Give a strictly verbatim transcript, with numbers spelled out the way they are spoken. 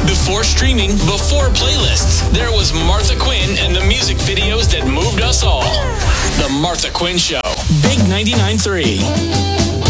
Before streaming, before playlists, there was Martha Quinn and the music videos that moved us all. The Martha Quinn Show. Big ninety-nine point three.